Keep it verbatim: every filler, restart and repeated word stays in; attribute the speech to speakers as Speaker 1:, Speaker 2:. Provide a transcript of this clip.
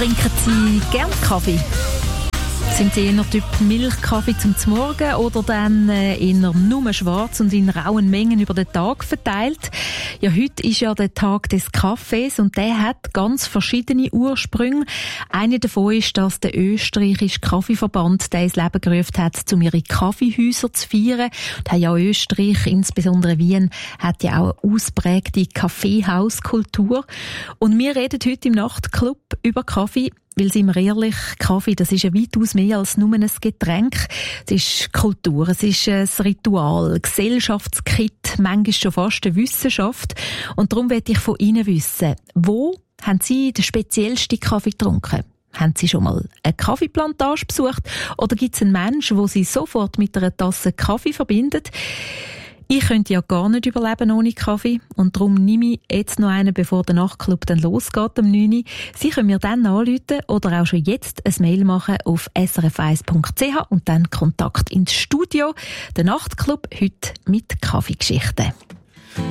Speaker 1: Trinken Sie gern Kaffee? Sind Sie eher Typ Milchkaffee zum Morgen oder dann äh, eher nur schwarz und in rauen Mengen über den Tag verteilt? Ja, heute ist ja der Tag des Kaffees und der hat ganz verschiedene Ursprünge. Einer davon ist, dass der österreichische Kaffeeverband der ins Leben gerufen hat, um ihre Kaffeehäuser zu feiern. Und ja, Österreich, insbesondere Wien, hat ja auch eine ausprägte Kaffeehauskultur. Und wir reden heute im Nachtclub über Kaffee. Weil, sind wir ehrlich, Kaffee, das ist ja weitaus mehr als nur ein Getränk. Es ist Kultur, es ist ein Ritual, Gesellschaftskit, manchmal schon fast eine Wissenschaft. Und darum möchte ich von Ihnen wissen, wo haben Sie den speziellsten Kaffee getrunken? Haben Sie schon mal eine Kaffeeplantage besucht? Oder gibt es einen Menschen, den Sie sofort mit einer Tasse Kaffee verbindet? Ich könnte ja gar nicht überleben ohne Kaffee und darum nehme ich jetzt noch einen, bevor der Nachtclub dann losgeht um neun Uhr. Sie können mir dann anrufen oder auch schon jetzt ein Mail machen auf s r f eins punkt c h und dann Kontakt ins Studio. Der Nachtclub heute mit Kaffeegeschichten.